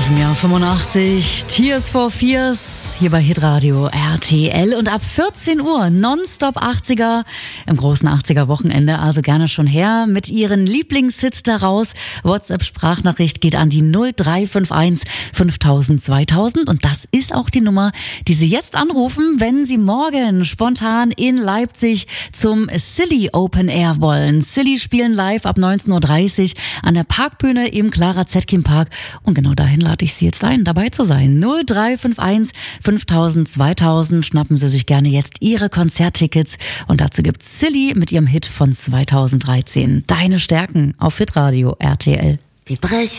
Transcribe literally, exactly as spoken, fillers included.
aus dem Jahr fünfundachtzig, Tears for Fears, hier bei Hitradio R T L und ab vierzehn Uhr nonstop achtziger im großen achtziger-Wochenende, also gerne schon her mit Ihren Lieblingshits daraus. WhatsApp-Sprachnachricht geht an die null drei fünf eins fünftausend zweitausend und das ist auch die Nummer, die Sie jetzt anrufen, wenn Sie morgen spontan in Leipzig zum Silly Open Air wollen. Silly spielen live ab neunzehn Uhr dreißig an der Parkbühne im Clara Zetkin Park und genau dahin lade ich Sie jetzt ein, dabei zu sein. null drei fünf eins fünftausend zweitausend. Schnappen Sie sich gerne jetzt Ihre Konzerttickets und dazu gibt's Silly mit ihrem Hit von zweitausenddreizehn. Deine Stärken auf Hitradio R T L. Die Brech